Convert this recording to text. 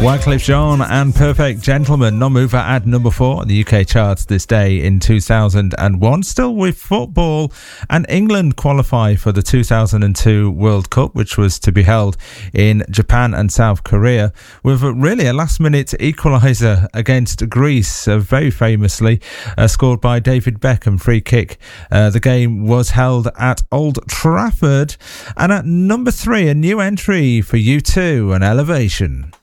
Wycliffe Jean and Perfect Gentleman, non-mover at number 4 on the UK charts this day in 2001. Still with football, and England qualify for the 2002 World Cup, which was to be held in Japan and South Korea, with really a last-minute equaliser against Greece, very famously scored by David Beckham, free kick. The game was held at Old Trafford. And at number 3, a new entry for U2 and Elevation.